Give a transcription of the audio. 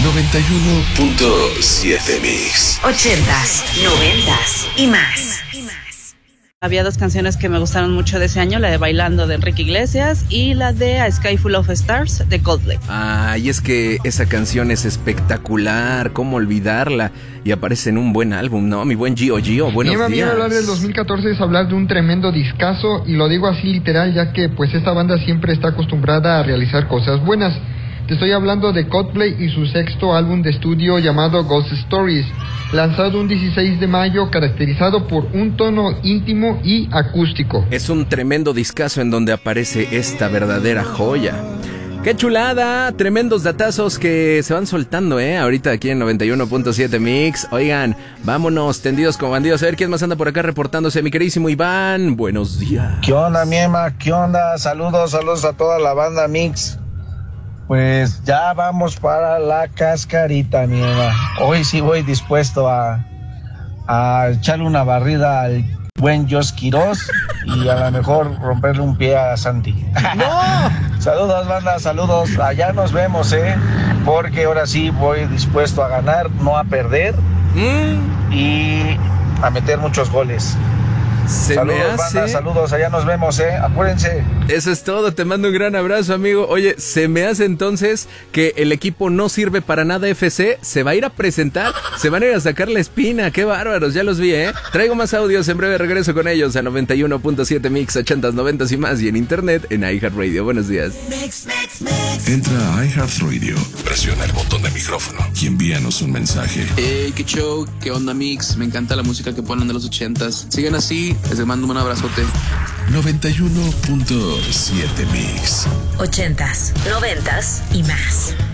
91.7 Mix. 80s, 90s y más. Había dos canciones que me gustaron mucho de ese año, la de Bailando de Enrique Iglesias y la de A Sky Full of Stars de Coldplay. Y es que esa canción es espectacular, cómo olvidarla, y aparece en un buen álbum, ¿no? Mi buen Gio, buenos días. Hablar del 2014 es hablar de un tremendo discazo, y lo digo así literal, ya que pues esta banda siempre está acostumbrada a realizar cosas buenas. Te estoy hablando de Coldplay y su sexto álbum de estudio llamado Ghost Stories, lanzado un 16 de mayo, caracterizado por un tono íntimo y acústico. Es un tremendo discazo en donde aparece esta verdadera joya. ¡Qué chulada! Tremendos datazos que se van soltando, ahorita aquí en 91.7 Mix. Oigan, vámonos, tendidos como bandidos. A ver quién más anda por acá reportándose. Mi queridísimo Iván, buenos días. ¿Qué onda, mi Emma? ¿Qué onda? Saludos a toda la banda Mix. Pues ya vamos para la cascarita, mi Eva. Hoy sí voy dispuesto a echarle una barrida al buen Jos Quirós y a lo mejor romperle un pie a Santi. ¡No! Saludos, banda, saludos. Allá nos vemos, porque ahora sí voy dispuesto a ganar, no a perder y a meter muchos goles. Saludos, banda, saludos, allá nos vemos, acuérdense. Eso es todo, te mando un gran abrazo, amigo. Oye, se me hace entonces que el equipo No Sirve Para Nada FC se va a ir a presentar, se van a ir a sacar la espina, qué bárbaros, ya los vi, Traigo más audios, en breve regreso con ellos a 91.7 Mix, 80s, 90s y más, y en internet en iHeartRadio. Buenos días. Entra a iHeartRadio, presiona el botón de micrófono y envíanos un mensaje. Hey, qué show, qué onda Mix, me encanta la música que ponen de los 80s. Sigan así. Les mando un abrazote. 91.7 Mix. 80s, 90s y más.